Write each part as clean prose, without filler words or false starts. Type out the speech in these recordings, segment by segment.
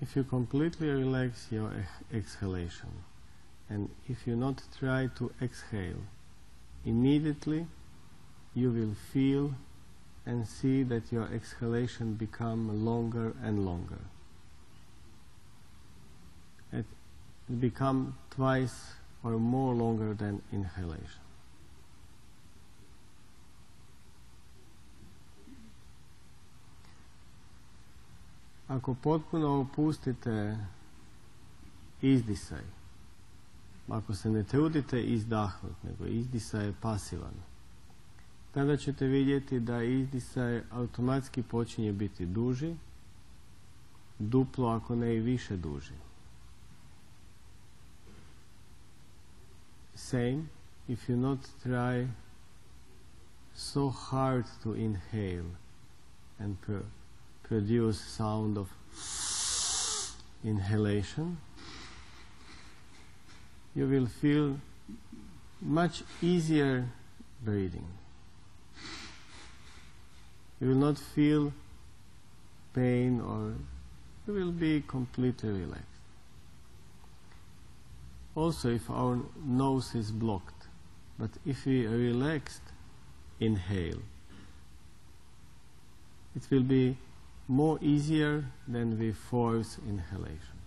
if you completely relax your exhalation, and if you not try to exhale, immediately you will feel and see that your exhalation become longer and longer. It become twice or more longer than inhalation. Ako potpuno opustite izdisaj, ako se ne trudite izdahnuti, nego izdisaj je pasivan, tada ćete vidjeti da izdisaj automatski počinje biti duži, duplo ako ne i više duži. Same if you not try so hard to inhale and produce sound of inhalation, you will feel much easier breathing. You will not feel pain, or you will be completely relaxed. Also, if our nose is blocked, but if we relaxed inhale, it will be more easier than we force inhalation.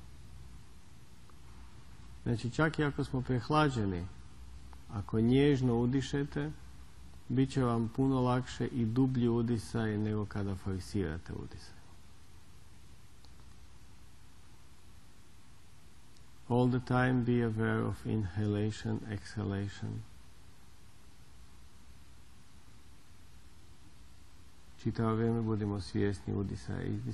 Znači, čak i ako smo prehlađeni, ako nježno udišete, bit će vam puno lakše i dublji udisaj nego kada forsirate udisaj. All the time be aware of inhalation, exhalation. Čitavo vrijeme budimo svjesni udisaja i izdisanja.